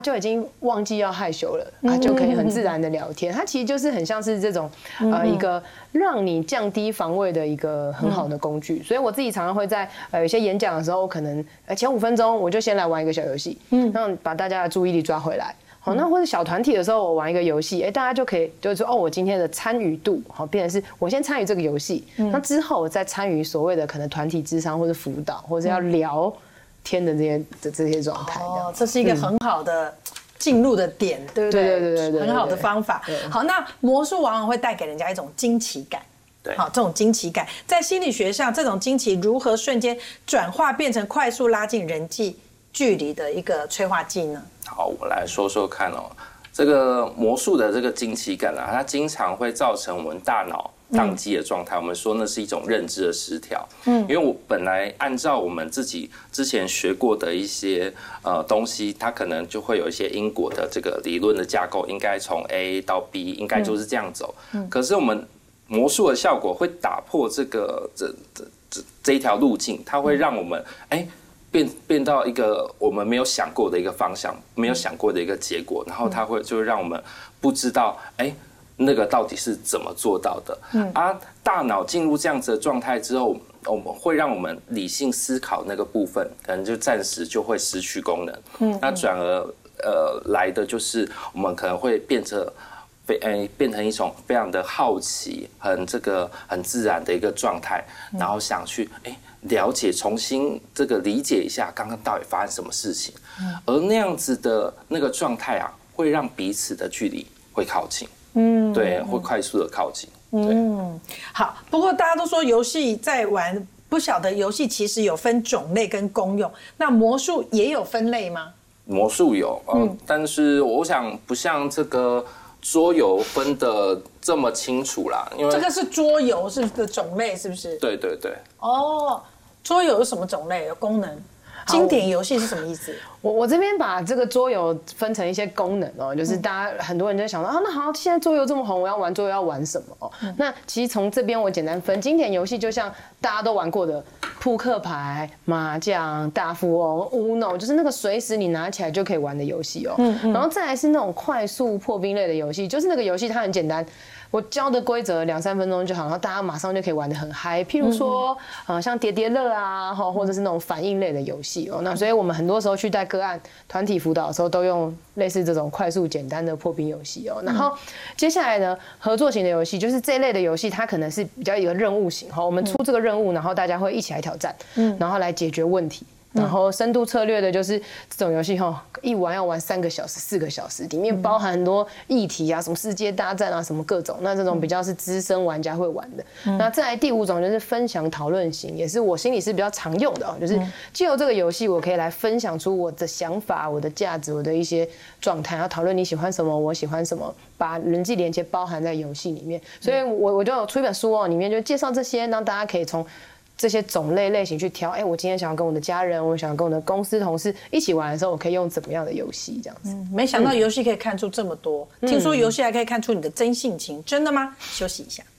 就已经忘记要害羞了，他就可以很自然的聊天。它其实就是很像是这种一个让你降低防卫的一个很好的工具。所以我自己常常会在有些演讲的时候，可能前5分钟我就先来玩一个小游戏，让把大家的注意力抓回来。好，那或者小团体的时候，我玩一个游戏，大家就可以就是说，我今天的参与度，好，变成是我先参与这个游戏，那之后我再参与所谓的可能团体諮商或者辅导，或者要聊天的这些状态。 这是一个很好的进入的点，对不对？ 对， 很好的方法。好，那魔术往往会带给人家一种惊奇感。 对， 好，这种惊奇感在心理学上，这种惊奇如何瞬间转化变成快速拉近人际距离的一个催化剂呢？ 好，我来说说看哦。这个魔术的这个惊奇感啊，它经常会造成我们大脑宕机的状态。我们说那是一种认知的失调。因为我本来按照我们自己之前学过的一些东西，它可能就会有一些因果的这个理论的架构，应该从 A 到 B， 应该就是这样走。可是我们魔术的效果会打破这一条路径，它会让我们变到一个我们没有想过的一个方向，没有想过的一个结果，然后它就让我们不知道，那个到底是怎么做到的。大脑进入这样子的状态之后，我们会让我们理性思考那个部分，可能就暂时就会失去功能。那转而来的就是我们可能会变成一种非常的好奇，很自然的一个状态，然后想去了解，重新理解一下刚刚到底发生什么事情。而那样子的那个状态啊，会让彼此的距离会靠近。对，会快速的靠近。 好。不过大家都说游戏在玩，不晓得游戏其实有分种类跟功用，那魔术也有分类吗？ 魔术有，但是我想不像这个桌游分的这么清楚啦，因为这个是桌游是的种类，是不是？ 对。 桌游有什么种类？有功能？经典游戏是什么意思？ 我这边把这个桌游分成一些功能哦，就是大家很多人就想到那好，现在桌游这么红，我要玩桌游要玩什么哦？那其实从这边我简单分，经典游戏就像大家都玩过的扑克牌、麻将、大富翁、Uno， 就是那个随时你拿起来就可以玩的游戏哦。然后再来是那种快速破冰类的游戏，就是那个游戏它很简单。我教的规则2-3分钟就好，然后大家马上就可以玩得很嗨。譬如说，像叠叠乐啊，或者是那种反应类的游戏哦。那所以我们很多时候去带个案、团体辅导的时候，都用类似这种快速简单的破冰游戏哦。然后接下来呢，合作型的游戏就是这一类的游戏，它可能是比较一个任务型哈。我们出这个任务，然后大家会一起来挑战，然后来解决问题。然后深度策略的就是这种游戏一玩要玩3个小时、4个小时，里面包含很多议题啊，什么世界大战啊，什么各种。那这种比较是资深玩家会玩的。那再来第5种就是分享讨论型，也是我心里是比较常用的就是藉由这个游戏，我可以来分享出我的想法、我的价值、我的一些状态，然后讨论你喜欢什么，我喜欢什么，把人际连接包含在游戏里面。所以我就有出一本书里面就介绍这些，让大家可以从这些种类型去挑，我今天想要跟我的家人，我想要跟我的公司同事一起玩的时候，我可以用怎么样的游戏这样子。 没想到游戏可以看出这么多，听说游戏还可以看出你的真性情，真的吗？休息一下。